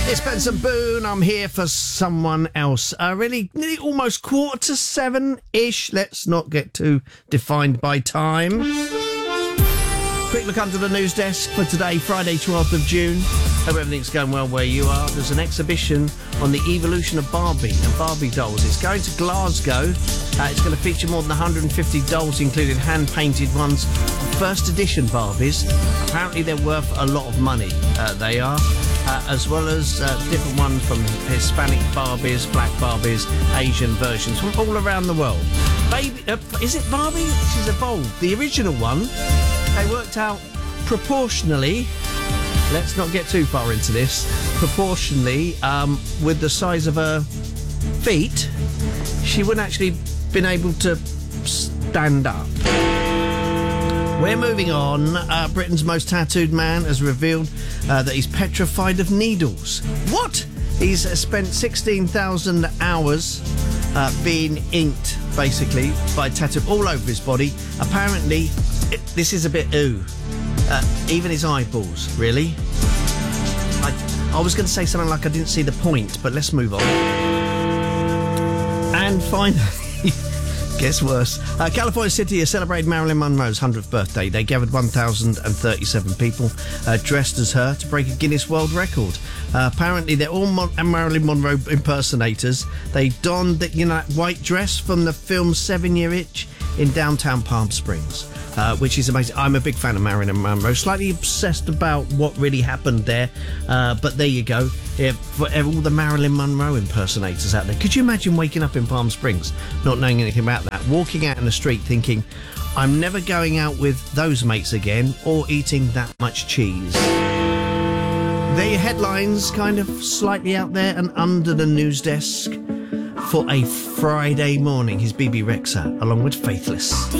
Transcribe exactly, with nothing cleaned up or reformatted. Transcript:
It's Benson Boone. I'm here for someone else. Uh, really, nearly almost quarter to seven-ish. Let's not get too defined by time. Quick look under the news desk for today, Friday, twelfth of June. Hope everything's going well where you are. There's an exhibition on the evolution of Barbie and Barbie dolls. It's going to Glasgow. Uh, it's going to feature more than one hundred fifty dolls, including hand-painted ones. First edition Barbies. Apparently they're worth a lot of money. Uh, they are. Uh, as well as uh, different ones from Hispanic Barbies, Black Barbies, Asian versions from all around the world. Baby, uh, is it Barbie? She's evolved. The original one, they worked out proportionally, let's not get too far into this, proportionally, um, with the size of her feet, she wouldn't actually been able to stand up. We're moving on. Uh, Britain's most tattooed man has revealed uh, that he's petrified of needles. What? He's uh, spent sixteen thousand hours uh, being inked, basically, by tattoo all over his body. Apparently, it, this is a bit ooh. Uh, even his eyeballs, really? I, I was going to say something like I didn't see the point, but let's move on. And finally... Gets worse. Uh, California City has celebrated Marilyn Monroe's one hundredth birthday. They gathered one thousand thirty-seven people uh, dressed as her to break a Guinness World Record. Uh, apparently, they're all Mon- Marilyn Monroe impersonators. They donned the, you know, that white dress from the film Seven Year Itch in downtown Palm Springs, uh, which is amazing. I'm a big fan of Marilyn Monroe. Slightly obsessed about what really happened there, uh, but there you go. Yeah, for all the Marilyn Monroe impersonators out there. Could you imagine waking up in Palm Springs, not knowing anything about that, walking out in the street thinking, I'm never going out with those mates again, or eating that much cheese? There your headlines, kind of slightly out there and under the news desk for a Friday morning. Here's B B Rexa along with Faithless.